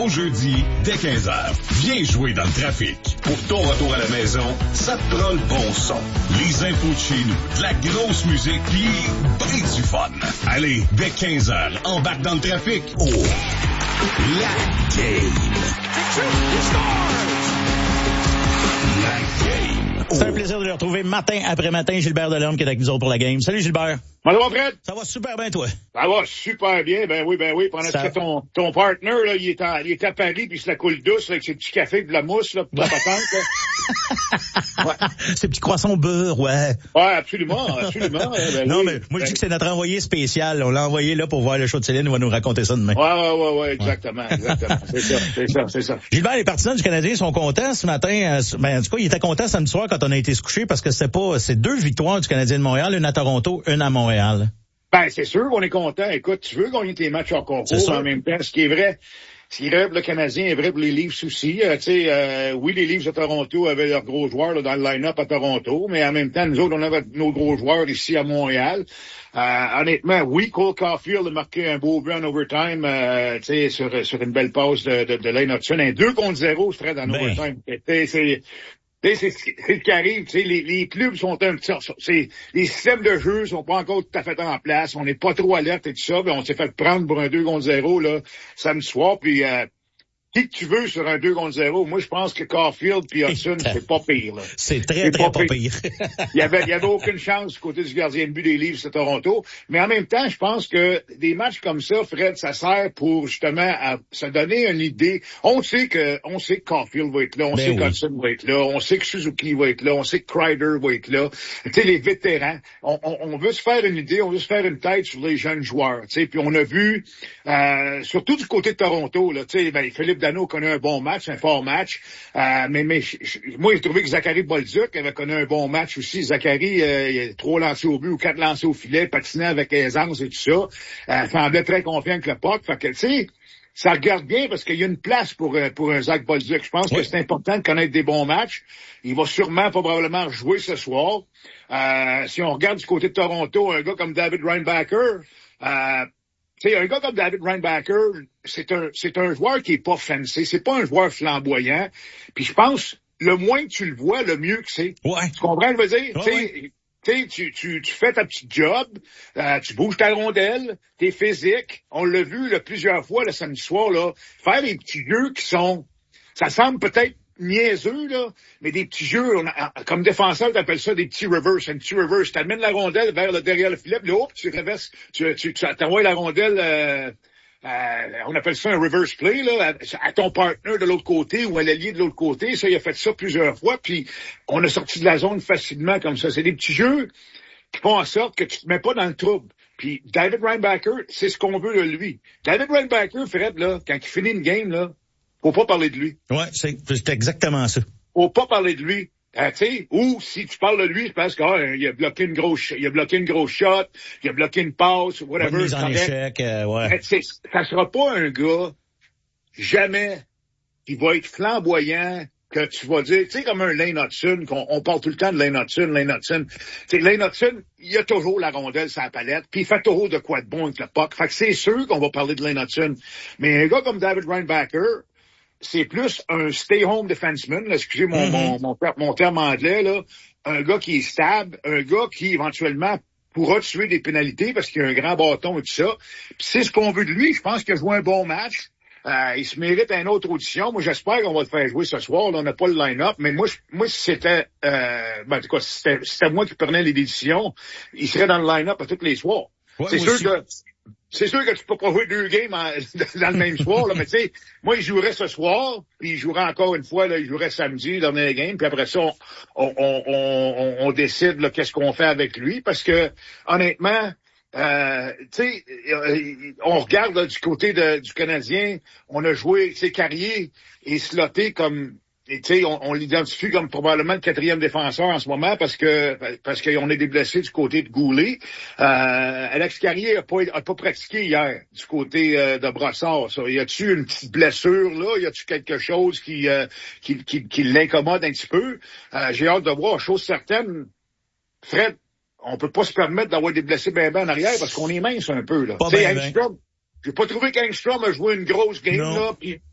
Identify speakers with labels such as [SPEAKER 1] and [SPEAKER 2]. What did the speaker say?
[SPEAKER 1] Au jeudi, dès 15h, viens jouer dans le trafic. Pour ton retour à la maison, ça te prend le bon son. Les infos de chez nous, de la grosse musique, pis ben du fun. Allez, dès 15h, embarque dans le trafic. Oh, la game. La game.
[SPEAKER 2] C'est un plaisir de le retrouver matin après matin. Gilbert Delorme qui est avec nous autres pour la game. Salut Gilbert.
[SPEAKER 3] Bonjour Fred.
[SPEAKER 2] Ça va super bien, toi?
[SPEAKER 3] Ça va super bien, ben oui. Pendant que ton partner, là, il est à Paris, puis il se la coule douce, là, avec ses petits cafés, de la mousse, là, pour la patente, là.
[SPEAKER 2] Ouais. Ces petits croissants au beurre, ouais.
[SPEAKER 3] Ouais, absolument. Ben
[SPEAKER 2] non,
[SPEAKER 3] oui,
[SPEAKER 2] mais moi, je dis que c'est notre envoyé spécial. On l'a envoyé là pour voir le show de Céline. Il va nous raconter ça demain.
[SPEAKER 3] Ouais, exactement. C'est ça.
[SPEAKER 2] Gilbert, les partisans du Canadien sont contents ce matin. Ben, en tout cas, ils étaient contents samedi soir quand on a été se coucher parce que c'est 2 victoires du Canadien de Montréal, une à Toronto, une à Montréal.
[SPEAKER 3] Ben, c'est sûr qu'on est content. Écoute, tu veux gagner tes matchs en concours, en même temps, ce qui est vrai pour le Canadien est vrai pour les Leafs aussi. Oui, les Leafs de Toronto avaient leurs gros joueurs là, dans le line-up à Toronto, mais en même temps, nous autres, on avait nos gros joueurs ici à Montréal. Honnêtement, oui, Cole Caulfield a marqué un beau but en overtime, sur une belle passe de Lane Hudson. Un 2-0, Fred, en overtime. C'est ce qui arrive, tu sais, les clubs sont un petit, les systèmes de jeu sont pas encore tout à fait en place, on n'est pas trop alerte et tout ça, mais on s'est fait prendre pour un 2-0, là, samedi soir, puis qui que tu veux sur un 2-0, moi je pense que Caulfield puis Hudson, c'est pas pire, là.
[SPEAKER 2] C'est très pas pire.
[SPEAKER 3] Il y avait aucune chance du côté du gardien de but des Leafs de Toronto, mais en même temps, je pense que des matchs comme ça, Fred, ça sert pour justement à se donner une idée. On sait que Caulfield va être là, on sait que Hudson va être là, on sait que Suzuki va être là, on sait que Kreider va être là. Tu sais, les vétérans, on veut se faire une idée, on veut se faire une tête sur les jeunes joueurs, tu sais, puis on a vu surtout du côté de Toronto, là, tu sais, ben Philippe Danault connaît un bon match, un fort match. Mais moi, j'ai trouvé que Zachary Bolduc avait connu un bon match aussi. Zachary, il a 3 lancés au but ou 4 lancés au filet, patinait avec aisance et tout ça. Semblait très confiant avec le puck. Fait que, tu sais, ça regarde bien parce qu'il y a une place pour un Zach Bolduc. Je pense que c'est important de connaître des bons matchs. Il va sûrement, probablement, jouer ce soir. Si on regarde du côté de Toronto, un gars comme David Reinbacher, tu sais, un gars comme David Reinbacher, c'est un joueur qui est pas fancy, c'est pas un joueur flamboyant. Puis je pense, le moins que tu le vois, le mieux que c'est.
[SPEAKER 2] Ouais.
[SPEAKER 3] Tu comprends ce que je veux dire?
[SPEAKER 2] Ouais.
[SPEAKER 3] Tu fais ta petite job, tu bouges ta rondelle, t'es physique. On l'a vu là, plusieurs fois le samedi soir, là, faire des petits jeux qui sont, ça semble peut-être niaiseux, là, mais des petits jeux, comme défenseur, t'appelles ça des petits reverse, un petit reverse. T'amènes la rondelle vers le derrière le filet, puis là, hop, tu reverses, tu t'envoies la rondelle, on appelle ça un reverse play, là, à ton partner de l'autre côté ou à l'allié de l'autre côté. Ça, il a fait ça plusieurs fois, puis on a sorti de la zone facilement comme ça. C'est des petits jeux qui font en sorte que tu te mets pas dans le trouble. Puis David Reinbacher, c'est ce qu'on veut de lui. David Reinbacher, Fred, là, quand il finit une game, là, faut pas parler de lui.
[SPEAKER 2] Ouais, c'est exactement ça.
[SPEAKER 3] Faut pas parler de lui. Tu sais, ou si tu parles de lui, c'est parce qu'il a bloqué une grosse shot, il a bloqué une passe, whatever.
[SPEAKER 2] Mise en échec, ouais.
[SPEAKER 3] Ça sera pas un gars, jamais, qui va être flamboyant, que tu vas dire, tu sais, comme un Lane Hudson, on parle tout le temps de Lane Hudson. Tu sais, Lane Hudson, il a toujours la rondelle sur la palette, puis il fait toujours de quoi de bon avec le puck. Fait que c'est sûr qu'on va parler de Lane Hudson. Mais un gars comme David Reinbacher, c'est plus un stay-home defenseman, là, excusez mon terme anglais, là. Un gars qui est stable, un gars qui, éventuellement, pourra tuer des pénalités parce qu'il a un grand bâton et tout ça. Puis c'est ce qu'on veut de lui. Je pense qu'il a joué un bon match. Il se mérite une autre audition. Moi, j'espère qu'on va le faire jouer ce soir. Là, on n'a pas le line-up, mais moi, si c'était, en tout cas, si c'était moi qui prenais les décisions, il serait dans le line-up à tous les soirs. Ouais, c'est sûr que tu peux pas jouer 2 games dans le même soir, là, mais tu sais, moi, il jouerait ce soir, puis il jouerait encore une fois, là, il jouerait samedi, dernier game, puis après ça, on décide, là, qu'est-ce qu'on fait avec lui, parce que, honnêtement, tu sais, on regarde, là, du côté du Canadien, on a joué, c'est Carrier et slotté comme, tu sais, on l'identifie comme probablement le 4e défenseur en ce moment parce qu'on est des blessés du côté de Goulet. Alex Carrier a pas pratiqué hier du côté de Brossard. Ça. Y a-tu une petite blessure là? Y a-tu quelque chose qui l'incommode un petit peu? J'ai hâte de voir. Chose certaine, Fred, on peut pas se permettre d'avoir des blessés ben en arrière parce qu'on est mince un peu là. Tu sais, Engstrom, j'ai pas trouvé qu'Engstrom a joué une grosse game là.